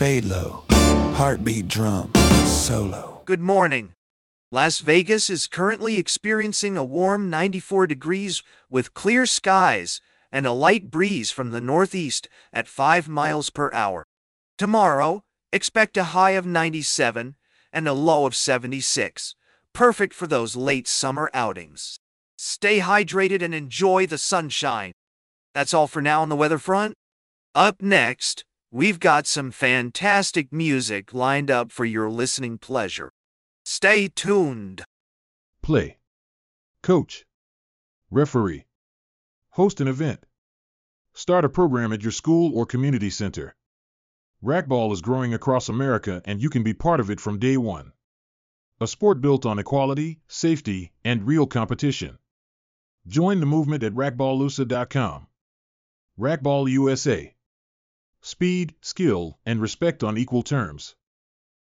Fade low, heartbeat drum, solo. Good morning. Las Vegas is currently experiencing a warm 94 degrees with clear skies and a light breeze from the northeast at 5 miles per hour. Tomorrow, expect a high of 97 and a low of 76, perfect for those late summer outings. Stay hydrated and enjoy the sunshine. That's all for now on the weather front. Up next, we've got some fantastic music lined up for your listening pleasure. Stay tuned. Play. Coach. Referee. Host an event. Start a program at your school or community center. Racquetball is growing across America and you can be part of it from day one. A sport built on equality, safety, and real competition. Join the movement at racquetballusa.com. Racquetball USA. Speed, skill, and respect on equal terms.